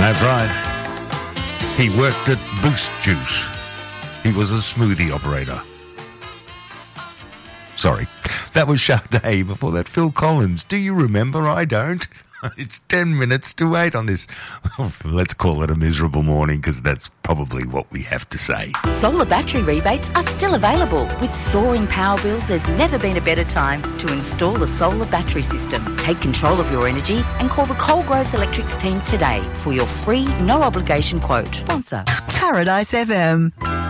That's right. He worked at Boost Juice. He was a smoothie operator. Sorry. That was Sade. Before that, Phil Collins. Do you remember? I don't. It's 10 minutes to 8 on this. Let's call it a miserable morning, because that's probably what we have to say. Solar battery rebates are still available. With soaring power bills, there's never been a better time to install a solar battery system. Take control of your energy and call the Coalgroves Electrics team today for your free, no obligation quote. Sponsor Paradise FM.